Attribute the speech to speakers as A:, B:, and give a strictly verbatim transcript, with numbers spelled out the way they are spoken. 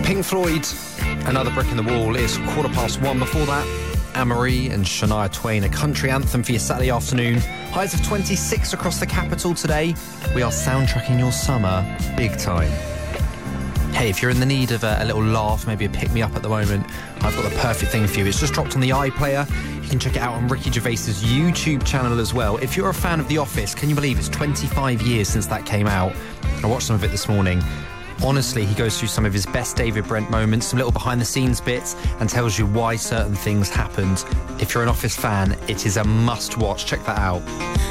A: Pink Floyd, Another Brick in the Wall. Is quarter past one. Before that, Anne-Marie and Shania Twain, a country anthem for your Saturday afternoon. Highs of twenty-six across the capital today. We are soundtracking your summer big time. Hey, if you're in the need of a, a little laugh, maybe a pick-me-up at the moment, I've got the perfect thing for you. It's just dropped on the iPlayer. You can check it out on Ricky Gervais's YouTube channel as well. If you're a fan of The Office, can you believe it's twenty-five years since that came out? I watched some of it this morning. Honestly, he goes through some of his best David Brent moments, some little behind-the-scenes bits, and tells you why certain things happened. If you're an Office fan, it is a must-watch. Check that out.